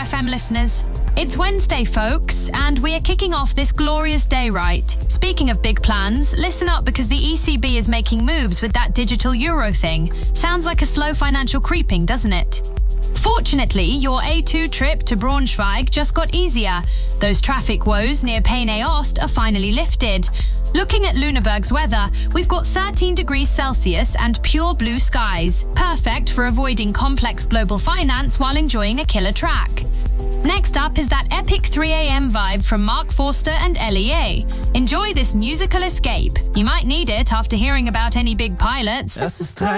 FM listeners. It's Wednesday, folks, and we are kicking off this glorious day right. Speaking of big plans, listen up because the ECB is making moves with that digital euro thing. Sounds like a slow financial creeping, doesn't it? Fortunately, your A2 trip to Braunschweig just got easier. Those traffic woes near Peine-Ost are finally lifted. Looking at Lüneburg's weather, we've got 13 degrees Celsius and pure blue skies, perfect for avoiding complex global finance while enjoying a killer track. Next up is that epic 3 a.m. vibe from Mark Forster and LEA. Enjoy this musical escape. You might need it after hearing about any big pilots.